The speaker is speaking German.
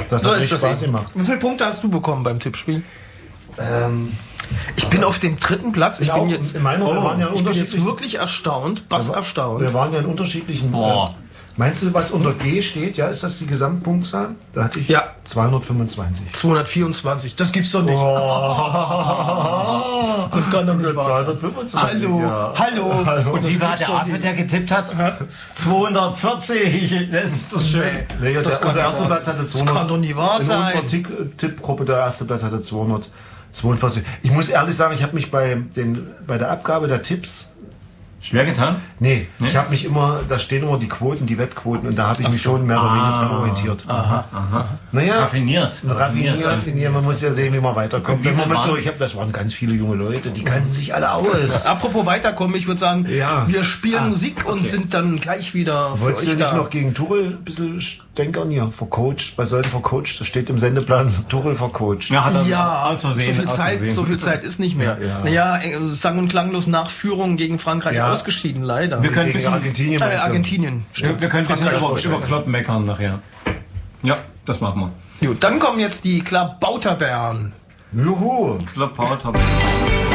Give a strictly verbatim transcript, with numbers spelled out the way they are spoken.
Das so hat ist echt das Spaß eben. gemacht. Wie viele Punkte hast du bekommen beim Tippspiel? Ähm, Ich bin auf dem dritten Platz. Ich ja, bin jetzt, in meiner, wir waren ja in ich bin jetzt unterschiedlichen- wirklich erstaunt, was erstaunt. Wir waren ja in unterschiedlichen. Boah. Äh, meinst du, was unter G steht? Ja, ist das die Gesamtpunktzahl? Da hatte ich Ja. zweihundertfünfundzwanzig. zweihundertvierundzwanzig. Das gibt's doch nicht. Das kann doch nicht wahr sein. zweihundertfünfundzwanzig. Hallo, ja. hallo. Hallo. Und wie war der Affe, der getippt hat? zweihundertvierzig. Das ist doch schön. Nee, ja, Das der, kann unser nicht erster wahr Platz sein. hatte Das zweihundert. kann doch nicht wahr in sein. unserer Tick- Tippgruppe der erste Platz hatte zweihundertzweiundvierzig. Ich muss ehrlich sagen, ich habe mich bei, den, bei der Abgabe der Tipps Schwer getan? Nee, nee? ich habe mich immer, da stehen immer die Quoten, die Wettquoten und da habe ich Ach mich so. schon mehr oder weniger dran Ah. orientiert. Aha, aha. Naja, Raffiniert. raffiniert, raffiniert, man muss ja sehen, wie man weiterkommt. Und wie Wenn man viel mit so, waren- ich habe, das waren ganz viele junge Leute, die kannten sich alle aus. Apropos weiterkommen, ich würde sagen, Ja. wir spielen Ah, Musik und okay. sind dann gleich wieder für Wolltest euch du nicht da. noch gegen Tuchel ein bisschen stänkern hier? Vercoacht, bei solchen vercoacht, das steht im Sendeplan, Tuchel vercoacht. Ja, hat er Ja, aus Versehen. so viel aus Zeit, Versehen. so viel Zeit ist nicht mehr. Ja. Naja, äh, sang- und klanglos nach Führung gegen Frankreich Ja. ausgeschieden, leider. Wir können ein Gegen bisschen, Argentinien. äh, meinst du? Argentinien. wir, wir können ein bisschen Frankreich über, ist über wahrscheinlich. Klopp meckern nachher. Ja, das machen wir. Gut, dann kommen jetzt die Klabauterbären. Juhu! Klopp haut, hab ich.